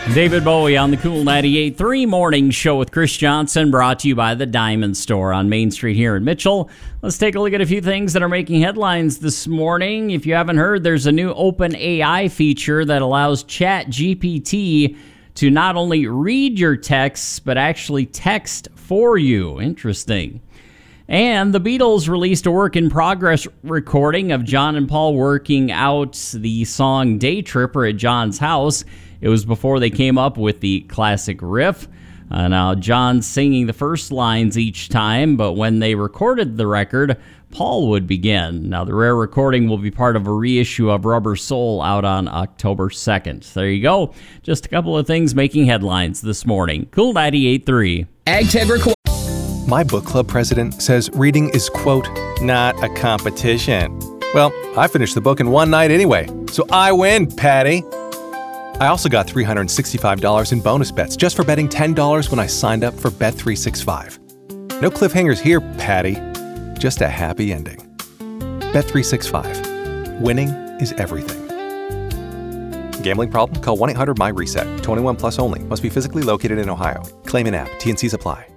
David Bowie on the Cool 98.3 Morning Show with Chris Johnson, brought to you by the Diamond Store on Main Street here in Mitchell. Let's take a look at a few things that are making headlines this morning. If you haven't heard, there's a new OpenAI feature that allows ChatGPT to not only read your texts, but actually text for you. Interesting. And the Beatles released a work-in-progress recording of John and Paul working out the song Day Tripper at John's house. It was before they came up with the classic riff. Now, John's singing the first lines each time, but when they recorded the record, Paul would begin. Now, the rare recording will be part of a reissue of Rubber Soul out on October 2nd. There you go. Just a couple of things making headlines this morning. Cool 98.3. AgTech My book club president says reading is, quote, not a competition. Well, I finished the book in one night anyway, so I win, Patty. I also got $365 in bonus bets just for betting $10 when I signed up for Bet365. No cliffhangers here, Patty. Just a happy ending. Bet365. Winning is everything. Gambling problem? Call 1-800-MY-RESET. 21 plus only. Must be physically located in Ohio. Claim in app. T&Cs apply.